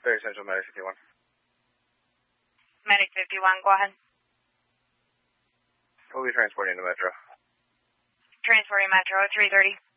Very Central, Medic 51. Medic 51, go ahead. We'll be transporting to Metro. Transporting Metro 330.